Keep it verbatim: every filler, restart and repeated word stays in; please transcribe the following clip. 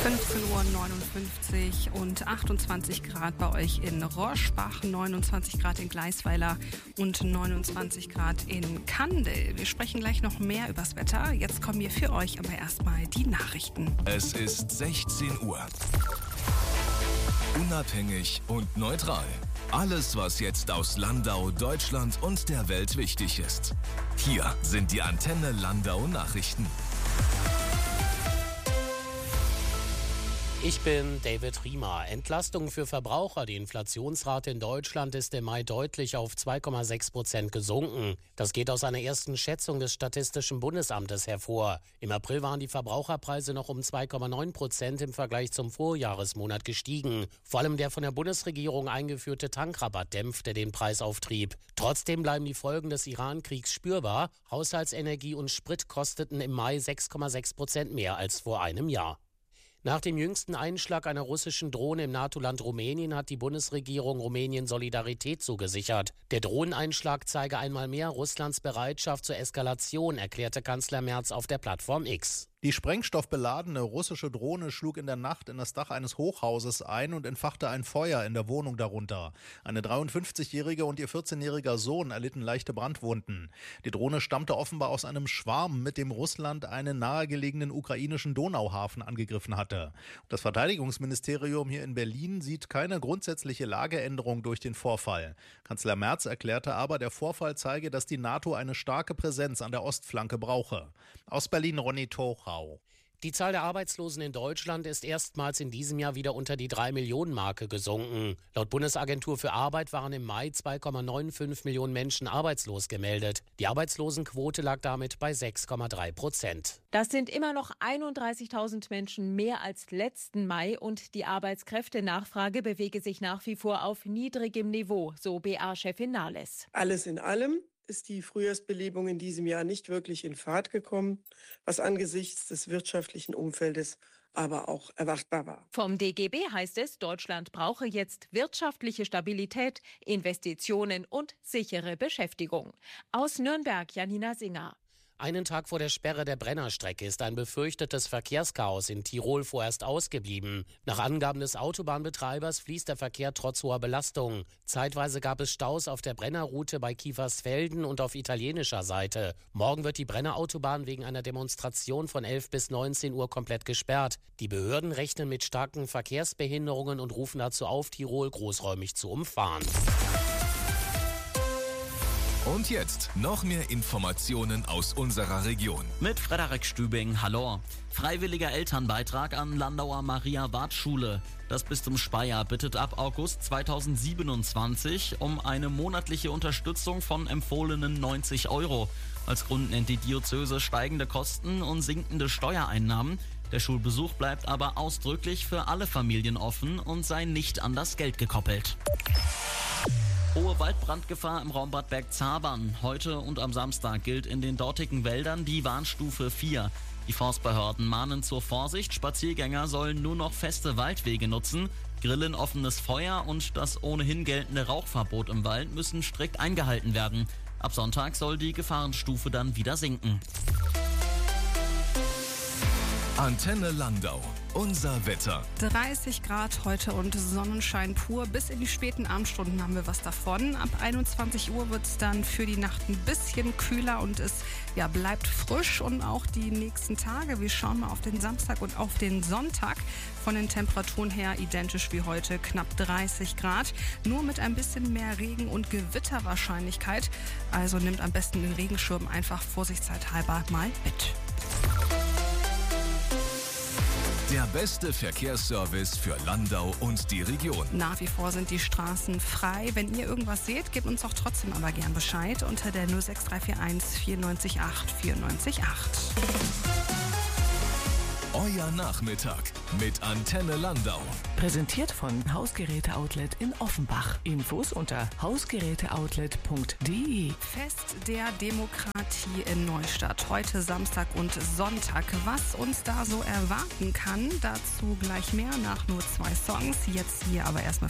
fünfzehn Uhr neunundfünfzig und achtundzwanzig Grad bei euch in Roschbach, neunundzwanzig Grad in Gleisweiler und neunundzwanzig Grad in Kandel. Wir sprechen gleich noch mehr übers Wetter. Jetzt kommen wir für euch aber erstmal die Nachrichten. Es ist sechzehn Uhr. Unabhängig und neutral. Alles, was jetzt aus Landau, Deutschland und der Welt wichtig ist. Hier sind die Antenne Landau Nachrichten. Ich bin David Riemer. Entlastung für Verbraucher. Die Inflationsrate in Deutschland ist im Mai deutlich auf zwei Komma sechs Prozent gesunken. Das geht aus einer ersten Schätzung des Statistischen Bundesamtes hervor. Im April waren die Verbraucherpreise noch um zwei Komma neun Prozent im Vergleich zum Vorjahresmonat gestiegen. Vor allem der von der Bundesregierung eingeführte Tankrabatt dämpfte den Preisauftrieb. Trotzdem bleiben die Folgen des Iran-Kriegs spürbar. Haushaltsenergie und Sprit kosteten im Mai sechs Komma sechs Prozent mehr als vor einem Jahr. Nach dem jüngsten Einschlag einer russischen Drohne im NATO-Land Rumänien hat die Bundesregierung Rumänien Solidarität zugesichert. Der Drohneneinschlag zeige einmal mehr Russlands Bereitschaft zur Eskalation, erklärte Kanzler Merz auf der Plattform X. Die sprengstoffbeladene russische Drohne schlug in der Nacht in das Dach eines Hochhauses ein und entfachte ein Feuer in der Wohnung darunter. Eine dreiundfünfzigjährige und ihr vierzehnjähriger Sohn erlitten leichte Brandwunden. Die Drohne stammte offenbar aus einem Schwarm, mit dem Russland einen nahegelegenen ukrainischen Donauhafen angegriffen hatte. Das Verteidigungsministerium hier in Berlin sieht keine grundsätzliche Lageänderung durch den Vorfall. Kanzler Merz erklärte aber, der Vorfall zeige, dass die NATO eine starke Präsenz an der Ostflanke brauche. Aus Berlin Ronny Toch. Die Zahl der Arbeitslosen in Deutschland ist erstmals in diesem Jahr wieder unter die drei Millionen Marke gesunken. Laut Bundesagentur für Arbeit waren im Mai zwei Komma fünfundneunzig Millionen Menschen arbeitslos gemeldet. Die Arbeitslosenquote lag damit bei sechs Komma drei Prozent. Das sind immer noch einunddreißigtausend Menschen mehr als letzten Mai und die Arbeitskräftenachfrage bewege sich nach wie vor auf niedrigem Niveau, so B A-Chefin Nahles. Alles in allem ist die Frühjahrsbelebung in diesem Jahr nicht wirklich in Fahrt gekommen, was angesichts des wirtschaftlichen Umfeldes aber auch erwartbar war. Vom D G B heißt es, Deutschland brauche jetzt wirtschaftliche Stabilität, Investitionen und sichere Beschäftigung. Aus Nürnberg, Janina Singer. Einen Tag vor der Sperre der Brennerstrecke ist ein befürchtetes Verkehrschaos in Tirol vorerst ausgeblieben. Nach Angaben des Autobahnbetreibers fließt der Verkehr trotz hoher Belastung. Zeitweise gab es Staus auf der Brennerroute bei Kiefersfelden und auf italienischer Seite. Morgen wird die Brennerautobahn wegen einer Demonstration von elf bis neunzehn Uhr komplett gesperrt. Die Behörden rechnen mit starken Verkehrsbehinderungen und rufen dazu auf, Tirol großräumig zu umfahren. Und jetzt noch mehr Informationen aus unserer Region. Mit Frederik Stübing, hallo. Freiwilliger Elternbeitrag an Landauer Maria-Ward-Schule. Das Bistum Speyer bittet ab August zweitausendsiebenundzwanzig um eine monatliche Unterstützung von empfohlenen neunzig Euro. Als Grund nennt die Diözese steigende Kosten und sinkende Steuereinnahmen. Der Schulbesuch bleibt aber ausdrücklich für alle Familien offen und sei nicht an das Geld gekoppelt. Hohe Waldbrandgefahr im Raum Bad Bergzabern. Heute und am Samstag gilt in den dortigen Wäldern die Warnstufe vier. Die Forstbehörden mahnen zur Vorsicht. Spaziergänger sollen nur noch feste Waldwege nutzen. Grillen, offenes Feuer und das ohnehin geltende Rauchverbot im Wald müssen strikt eingehalten werden. Ab Sonntag soll die Gefahrenstufe dann wieder sinken. Antenne Landau. Unser Wetter. dreißig Grad heute und Sonnenschein pur. Bis in die späten Abendstunden haben wir was davon. Ab einundzwanzig Uhr wird es dann für die Nacht ein bisschen kühler und es ja, bleibt frisch. Und auch die nächsten Tage. Wir schauen mal auf den Samstag und auf den Sonntag. Von den Temperaturen her identisch wie heute, knapp dreißig Grad. Nur mit ein bisschen mehr Regen- und Gewitterwahrscheinlichkeit. Also nimmt am besten den Regenschirm einfach vorsichtshalber mal mit. Der beste Verkehrsservice für Landau und die Region. Nach wie vor sind die Straßen frei. Wenn ihr irgendwas seht, gebt uns doch trotzdem aber gern Bescheid unter der null sechs drei vier eins vier neun acht vier neun acht. Euer Nachmittag mit Antenne Landau. Präsentiert von Hausgeräte-Outlet in Offenbach. Infos unter hausgeräteoutlet punkt de. Fest der Demokratie in Neustadt. Heute Samstag und Sonntag. Was uns da so erwarten kann, dazu gleich mehr nach nur zwei Songs. Jetzt hier aber erstmal